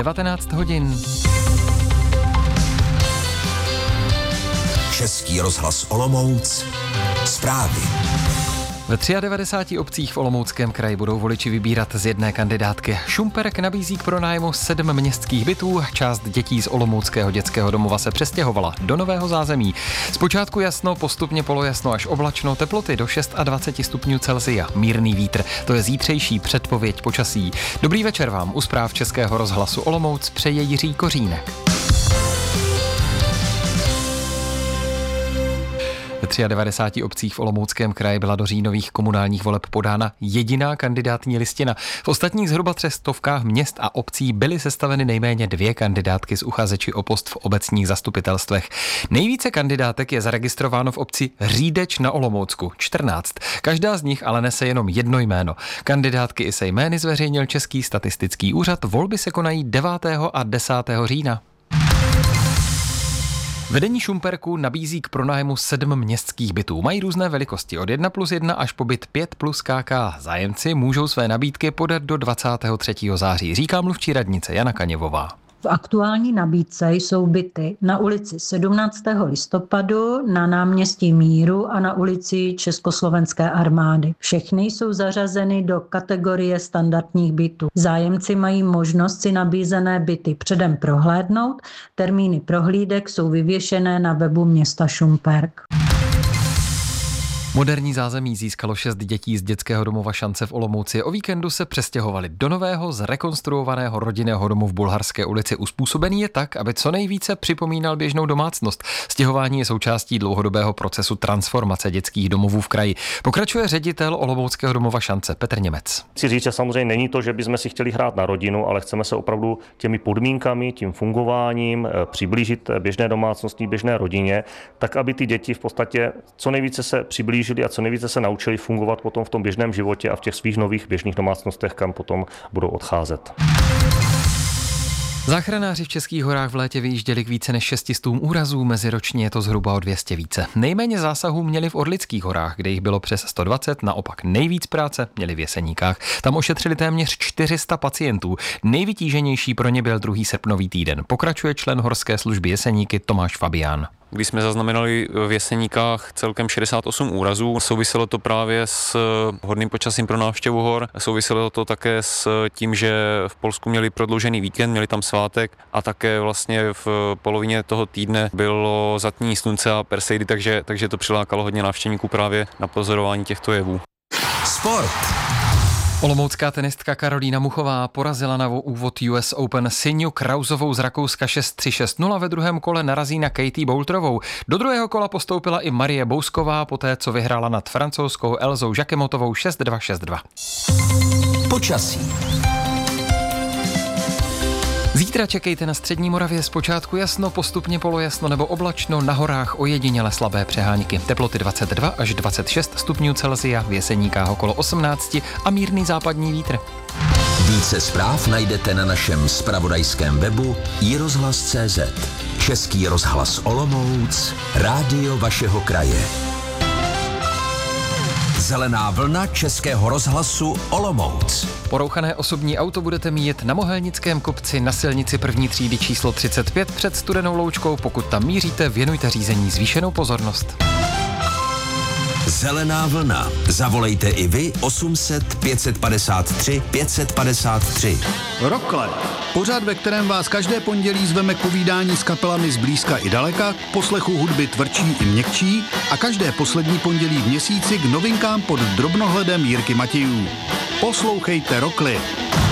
19 hodin. Český rozhlas Olomouc. Zprávy. Ve 93 obcích v Olomouckém kraji budou voliči vybírat z jedné kandidátky. Šumperk nabízí k pronájmu 7 městských bytů. Část dětí z Olomouckého dětského domova se přestěhovala do nového zázemí. Zpočátku jasno, postupně polojasno až oblačno, teploty do 26 stupňů Celsia. Mírný vítr, to je zítřejší předpověď počasí. Dobrý večer vám u zpráv Českého rozhlasu Olomouc přeje Jiří Kořínek. Ve 93 obcích v Olomouckém kraji byla do říjnových komunálních voleb podána jediná kandidátní listina. V ostatních zhruba 300 měst a obcí byly sestaveny nejméně 2 kandidátky s uchazeči o post v obecních zastupitelstvech. Nejvíce kandidátek je zaregistrováno v obci Řídeč na Olomoucku, 14. Každá z nich ale nese jenom jedno jméno. Kandidátky i se jmény zveřejnil Český statistický úřad. Volby se konají 9. a 10. října. Vedení Šumperku nabízí k pronájmu 7 městských bytů. Mají různé velikosti od 1+1 až po byt 5+ KK. Zájemci můžou své nabídky podat do 23. září, říká mluvčí radnice Jana Kaněvová. V aktuální nabídce jsou byty na ulici 17. listopadu, na náměstí Míru a na ulici Československé armády. Všechny jsou zařazeny do kategorie standardních bytů. Zájemci mají možnost si nabízené byty předem prohlédnout. Termíny prohlídek jsou vyvěšené na webu města Šumperk. Moderní zázemí získalo 6 dětí z dětského domova Šance v Olomouci. O víkendu se přestěhovali do nového zrekonstruovaného rodinného domu v Bulharské ulici. Uspůsobený je tak, aby co nejvíce připomínal běžnou domácnost. Stěhování je součástí dlouhodobého procesu transformace dětských domovů v kraji. Pokračuje ředitel Olomouckého domova Šance Petr Němec. Chci říct, že samozřejmě není to, že bychom si chtěli hrát na rodinu, ale chceme se opravdu těmi podmínkami, tím fungováním přiblížit běžné domácnosti, běžné rodině, tak aby ty děti v podstatě co nejvíce se přiblížily a co nejvíce se naučili fungovat potom v tom běžném životě a v těch svých nových běžných domácnostech, kam potom budou odcházet. Záchranáři v Českých horách v létě vyjížděli k více než 600 úrazů, meziročně je to zhruba o 200 více. Nejméně zásahů měli v Orlických horách, kde jich bylo přes 120, naopak nejvíc práce měli v Jeseníkách. Tam ošetřili téměř 400 pacientů. Nejvytíženější pro ně byl 2. srpnový týden. Pokračuje člen horské služby Jeseníky Tomáš Fabián. Když jsme zaznamenali v Jeseníkách celkem 68 úrazů, souviselo to právě s hodným počasím pro návštěvu hor, souviselo to také s tím, že v Polsku měli prodloužený víkend, měli tam svátek a také vlastně v polovině toho týdne bylo zatmění slunce a Perseidy, takže to přilákalo hodně návštěvníků právě na pozorování těchto jevů. Sport. Olomoucká tenistka Karolína Muchová porazila na úvod US Open Sinju Krausovou z Rakouska 6-3, 6-0. Ve druhém kole narazí na Katie Boulterovou. Do druhého kola postoupila i Marie Bousková, poté co vyhrála nad francouzskou Elzou Jacquemotovou 6-2, 6-2. Počasí. Zítra čekejte na střední Moravě zpočátku jasno, postupně polojasno nebo oblačno, na horách ojediněle slabé přehánky. Teploty 22 až 26 stupňů Celsia, v Jeseníkách okolo 18 a mírný západní vítr. Více zpráv najdete na našem zpravodajském webu iRozhlas.cz. Český rozhlas Olomouc, rádio vašeho kraje. Zelená vlna Českého rozhlasu Olomouc. Porouchané osobní auto budete mít na Mohelnickém kopci na silnici první třídy číslo 35 před Studenou Loučkou. Pokud tam míříte, věnujte řízení zvýšenou pozornost. Zelená vlna. Zavolejte i vy 800 553 553. Rokle. Pořad, ve kterém vás každé pondělí zveme k povídání s kapelami z blízka i daleka, k poslechu hudby tvrdší i měkčí a každé poslední pondělí v měsíci k novinkám pod drobnohledem Jirky Matějů. Poslouchejte Rokly.